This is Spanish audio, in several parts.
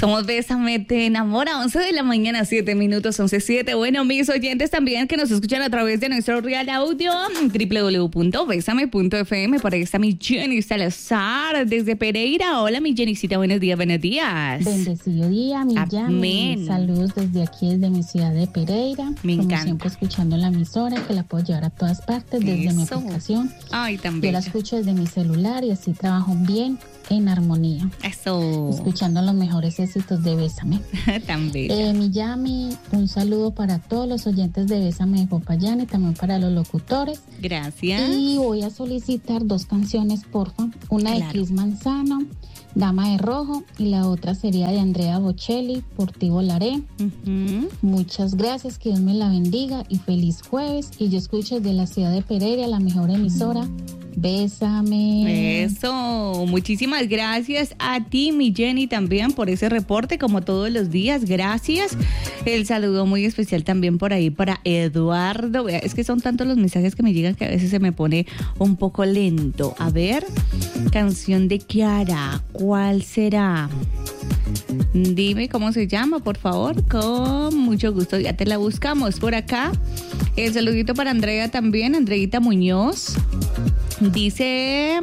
Somos Bésame, te enamora, 11 de la mañana, 7 minutos, 11:07. Bueno, mis oyentes también que nos escuchan a través de nuestro Real Audio, www.besame.fm. Por ahí está mi Jenny Salazar desde Pereira. Hola, mi Jennycita, buenos días, buenos días. Bendecido día, mi Yami. Saludos desde aquí, desde mi ciudad de Pereira. Me como encanta. Siempre escuchando la emisora, que la puedo llevar a todas partes desde mi aplicación. Ay, también. Yo la escucho desde mi celular y así trabajo bien en armonía. Eso. Escuchando los mejores éxitos de Bésame. También. Mi Yami, un saludo para todos los oyentes de Bésame de Popayán y también para los locutores. Gracias. Y voy a solicitar 2 canciones, porfa. Una de Cris Manzano, Dama de Rojo, y la otra sería de Andrea Bocelli, Por ti volaré. Muchas gracias, que Dios me la bendiga y feliz jueves. Y yo escucho desde la ciudad de Pereira, la mejor emisora. Bésame. Eso, muchísimas gracias a ti, mi Jenny, también por ese reporte, como todos los días, gracias. El saludo muy especial también por ahí para Eduardo. Es que son tantos los mensajes que me llegan que a veces se me pone un poco lento. A ver, canción de Kiara, ¿cuál será? Dime cómo se llama, por favor, con mucho gusto, ya te la buscamos por acá. El saludito para Andrea también, Andreita Muñoz. Dice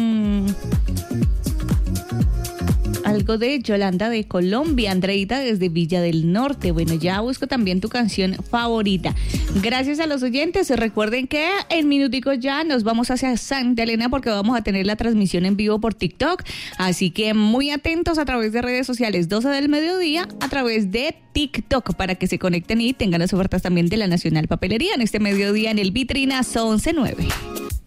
algo de Yolanda de Colombia, Andreita desde Villa del Norte. Bueno, ya busco también tu canción favorita. Gracias a los oyentes. Recuerden que en minuticos ya nos vamos hacia Santa Elena porque vamos a tener la transmisión en vivo por TikTok. Así que muy atentos a través de redes sociales, 12 del mediodía, a través de TikTok, para que se conecten y tengan las ofertas también de la Nacional Papelería en este mediodía en el Vitrinazo 11:09.